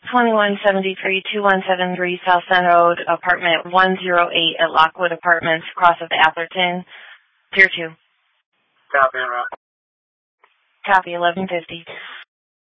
2173-2173 South Sun Road, apartment 108 at Lockwood Apartments, across of the Atherton, Tier 2. Copy, en route. Copy, 1150.